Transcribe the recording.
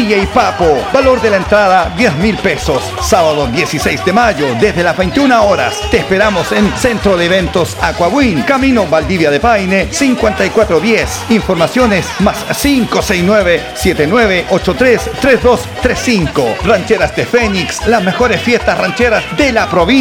DJ Papo. Valor de la entrada 10.000 pesos. Sábado 16 de mayo desde las 21 horas. Te esperamos en Centro de Eventos Aquabuin, Camino Valdivia de Paine, 5410. Informaciones más 569-7983-3235. Rancheras de Fénix, las mejores fiestas rancheras de la provincia.